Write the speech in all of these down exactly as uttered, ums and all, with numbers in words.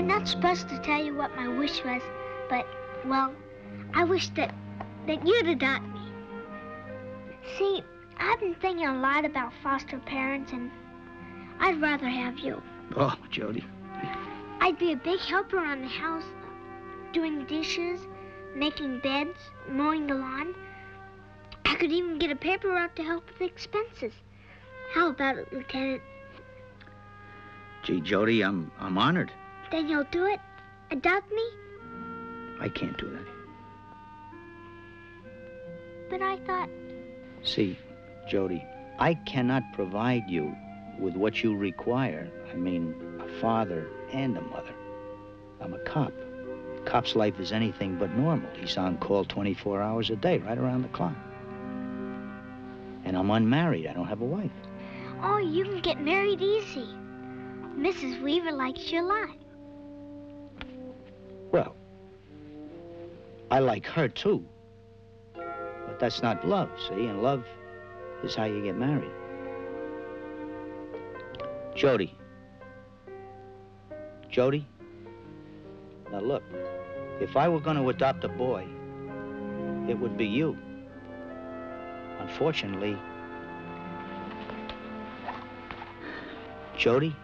I'm not supposed to tell you what my wish was, but, well, I wish that, that you'd adopt me. See, I've been thinking a lot about foster parents, and I'd rather have you. Oh, Jody. I'd be a big helper around the house, doing dishes, making beds, mowing the lawn. I could even get a paper route to help with expenses. How about it, Lieutenant? Gee, Jody, I'm I'm honored. Then you'll do it? Adopt me? I can't do that. But I thought... See, Jody, I cannot provide you with what you require. I mean, a father and a mother. I'm a cop. A cop's life is anything but normal. He's on call twenty-four hours a day, right around the clock. And I'm unmarried. I don't have a wife. Oh, you can get married easy. Missus Weaver likes you a lot. Well, I like her, too. But that's not love, see? And love is how you get married. Jody. Jody? Now, look, if I were going to adopt a boy, it would be you. Unfortunately, Jody?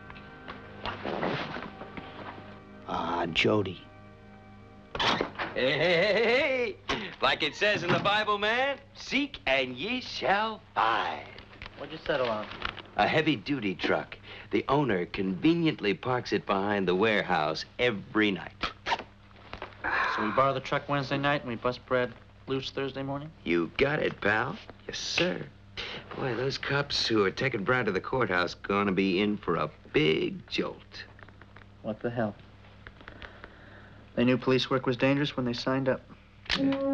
Ah, Jody. Hey, hey, hey, hey! Like it says in the Bible, man, seek and ye shall find. What'd you settle on? A heavy-duty truck. The owner conveniently parks it behind the warehouse every night. So we borrow the truck Wednesday night and we bust Brad loose Thursday morning? You got it, pal. Yes, sir. Boy, those cops who are taking Brad to the courthouse gonna be in for a big jolt. What the hell? They knew police work was dangerous when they signed up.